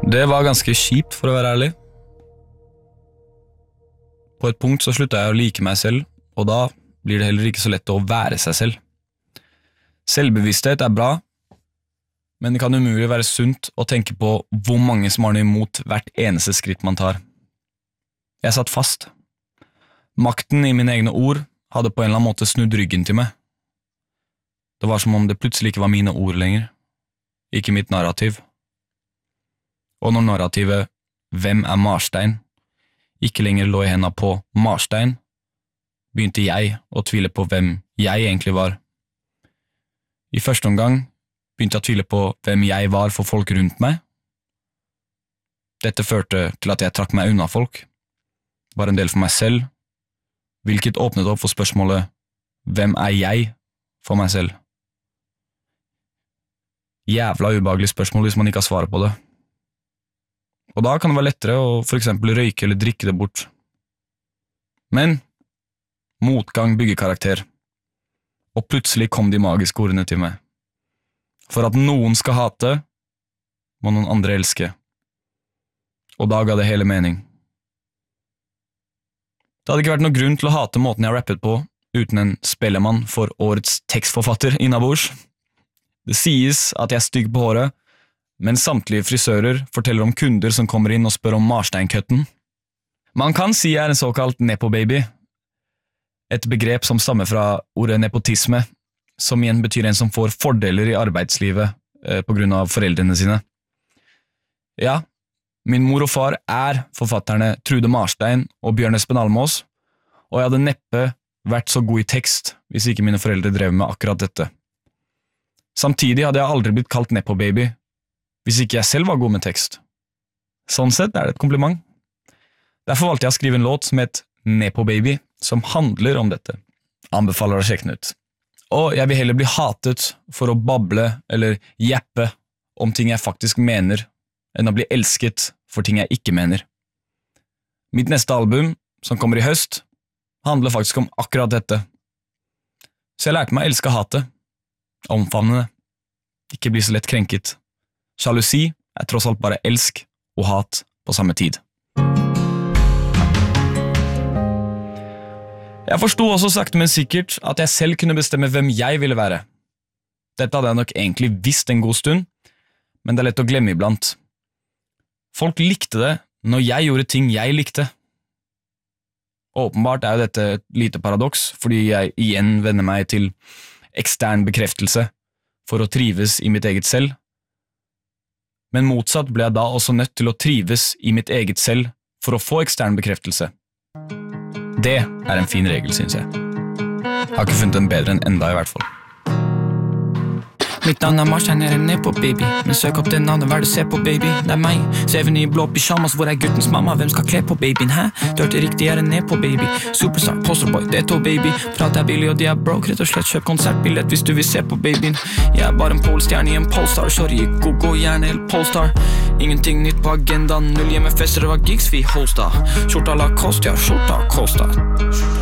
Det var ganske kjipt, for å være ærlig. På et punkt så sluttet jeg å like meg selv, og da blir det heller ikke så lett å være seg selv. Selvbevissthet bra, men det kan umulig være sunt å tenke på hvor mange som har noe imot hvert eneste skritt man tar. Jeg satt fast. Makten i mine egne ord hadde på en eller annen måte snudd ryggen til meg. Det var som om det plutselig ikke var mine ord lenger, ikke mitt narrativ. Og når narrativet «Hvem Marstein?» ikke lenger lå i hendene på Marstein, begynte jeg å tvile på hvem jeg egentlig var. I første omgang begynte jeg å tvile på hvem jeg var for folk rundt meg. Dette førte til at jeg trakk meg unna folk, var en del for meg selv, hvilket åpnet opp for spørsmålet «Hvem jeg for meg selv?» Jævla ubehagelig spørsmål hvis man ikke har svaret på det. Og da kan det være lettere å for eksempel røyke eller drikke det bort. Men motgang bygger karakter, og plutselig kom de magiske ordene til meg. For at noen skal hate, må noen andre elske. Og da ga det hele mening. Det hadde ikke vært noe grunn til å hate måten jeg rappet på, uten en spellemann for årets tekstforfatter innabords. Det sies at jeg er stygg på håret, men samtlige frisører forteller om kunder som kommer inn og spør om Marstein-køtten. Man kan si jeg er en såkalt nepo-baby, et begrep som stammer fra ordet nepotisme, som igjen betyr en som får fordeler i arbeidslivet på grunn av foreldrene sine. Ja, min mor og far forfatterne Trude Marstein og Bjørn Espen Almås, og jeg hadde neppe vært så god i tekst hvis ikke mine foreldre drev med akkurat dette. Samtidig hadde jeg aldri blitt kalt nepo-baby, hvis ikke jeg selv var god med tekst. Sånn sett det et kompliment. Derfor valgte jeg å skrive en låt som het Nepo-baby, som handler om dette. Anbefaler å sjekke den ut. Og jeg vil heller bli hatet for å bable eller jeppe om ting jeg faktisk mener, enn å bli elsket for ting jeg ikke mener. Mitt neste album, som kommer i høst, handler faktisk om akkurat dette. Så jeg lærte meg å elske hatet, omfavne det, ikke bli så lett krenket. Sjalusi tross alt bare elsk og hat på samme tid. Jeg forstod også sakte, men sikkert at jeg selv kunne bestemme hvem jeg ville være. Dette hadde jeg nok egentlig visst en god stund, men det lett å glemme iblant. Folk likte det når jeg gjorde ting jeg likte. Åpenbart jo dette et lite paradoks, fordi jeg igjen vender meg til ekstern bekreftelse for å trives i mitt eget selv. Men motsatt ble jeg da også nødt til å trives i mitt eget selv for å få ekstern bekreftelse. Det en fin regel, synes jeg. Jeg har ikke funnet den bedre enn enda i hvert fall. Mitt navn Marstein, en nepo-baby. Men søk opp det navnet, hva du ser på, baby? Det meg, seven i blå pyjamas. Hvor guttens mamma? Hvem skal kle på babyen, hæ? Du hørte riktig, en nepo-baby. Superstar, posterboy, det to, baby. Prat billig, og de broke, rett og slett. Kjøp konsertbillett hvis du vil se på babyen. Jeg bare en polstjerne i en polestar. Sorry, go, gjerne helt polestar. Ingenting nytt på agendaen. Null hjemmefester, det var gigs vi hosta. Skjorta la kost, ja, skjorta kosta.